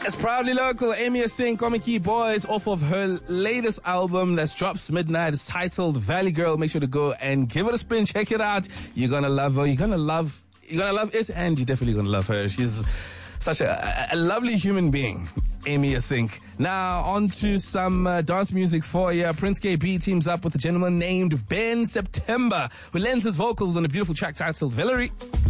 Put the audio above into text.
It's proudly local. Amy Asing, Komiki Boys, off of her latest album that drops midnight. It's titled Valley Girl. Make sure to go and give it a spin. Check it out. You're gonna love her. You're gonna love it, and you're definitely gonna love her. She's such a lovely human being, Amy Asing. Now, on to some dance music for you. Prince KB teams up with a gentleman named Ben September, who lends his vocals on a beautiful track titled Valerie.